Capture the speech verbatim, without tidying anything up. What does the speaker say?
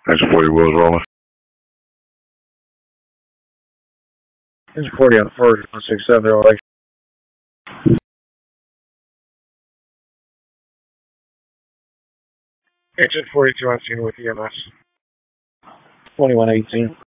Engine forty wheels rolling. Engine forty on first, one six seven, like. Engine forty-two on scene with E M S. twenty-one eighteen.